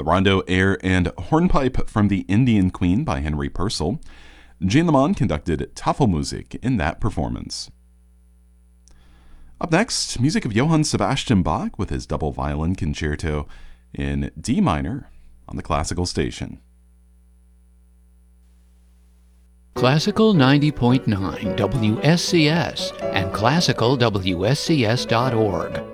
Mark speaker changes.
Speaker 1: the Rondo, Air, and Hornpipe from the Indian Queen by Henry Purcell. Jean Lemon conducted Tafelmusik in that performance. Up next, music of Johann Sebastian Bach with his double violin concerto in D minor on the Classical Station.
Speaker 2: Classical 90.9 WSCS and classicalwscs.org.